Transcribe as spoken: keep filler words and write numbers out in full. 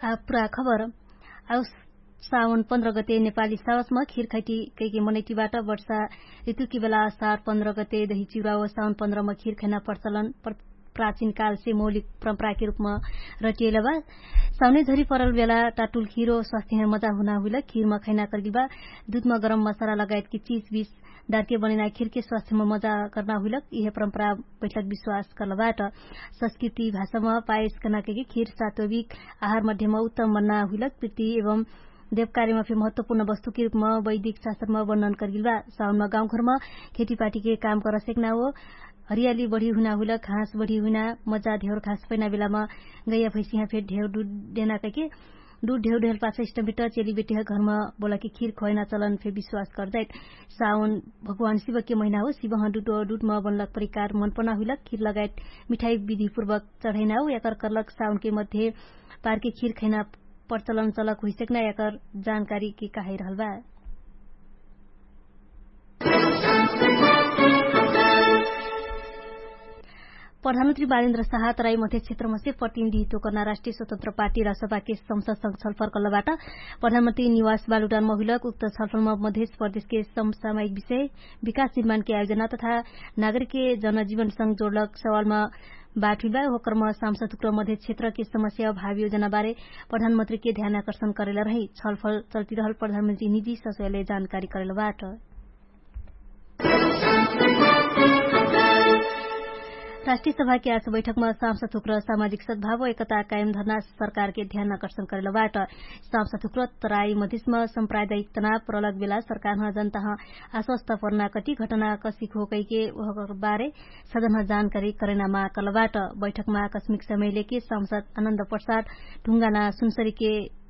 पूरा खबर आउ साउन पन्ध्र गते नेपाली सावसमा खीर खैटी कैके मनैटीबाट वर्षा ऋतुकी बेला असार पन्ध्र गते दही चिउरा व साउन पन्ध्रमा खीर खैना प्रचलन प्राचीन काल से मौलिक परम्परा के रूप में रटिएला बा। साउने झरी परल बेला टाटुल खीरो स्वास्थ्य में मजा हुना हुइला खीर में खैना करगी बा। दूध में गरम मसाला लगायत की चीज बीस डारके बनेना खीर के स्वास्थ्य में मजा करना हुइलक यह परंपरा बैठक विश्वास करलबाट संस्कृति भाषा में पायस करना के खीर सात्विक आहार मध्य में उत्तम बनना हुइलक प्रीति एवं देव कार्य में महत्वपूर्ण वस्तु के रूप में वैदिक शास्त्र में वर्णन करगिल बा। साउन में गाँव घर में खेतीपाती के काम कर सेकना हो हरियाली बढ़ी हुना हुला घास बढ़ी हुना मजा ढेर घास पैना बेला में गैया भैंसिया फेर ढेर दूध देना कके दूध ढेर ढेर पास इष्टमित्र चेली बेटी घर में बोला कि खीर खुआना चलन फेर विश्वास कर जाए। साउन भगवान शिव के महीना हो शिव दूध दूध में बनलक परिकार मन पना हुलक खीर लगायत मिठाई विधि पूर्वक चढ़ैना हो याकर करलक साउन के मध्य पार के खीर खैना प्रचलन चलक हुई सकना याकर जानकारी के काहे रहल बा। प्रधानमंत्री बालेन्द्र शाह तराई मध्य क्षेत्रमा से प्रतिनिधित्व करना राष्ट्रिय स्वतन्त्र पार्टी राजसभा के संसद संघ छलफल कल्लबाट प्रधानमंत्री निवास बालुटान महिलक उक्त छलफलमा मध्य प्रदेश के समसामयिक विषय विकास निर्माण के आयोजना तथा नागरिक के जनजीवन संग जोड़लक सवालमा बात हुई बा। होकरमा सांसद टुक्रो मध्य क्षेत्र के समस्या भावी योजना बारे प्रधानमंत्री के ध्यान आकर्षण करेला रही छलफल चलती रहल प्रधानमंत्री निजी सचिवालय जानकारी करेलाबाट। राष्ट्रिय सभा के आज बैठक में सांसद थुक्र सामाजिक सद्भाव एकता कायम धरना सरकार के ध्यान आकर्षण करेलाबाट सांसद थुक्र तराई मधेसमा सांप्रदायिक तनाव प्रलग बेला सरकार जनता आश्वस्त पर्ना कति घटना कसिक हो के बारे सदन जानकारी करेना माग करलबाट बैठक में आकस्मिक समय लेके सांसद आनन्द प्रसाद ढुंगाना सुनसरी के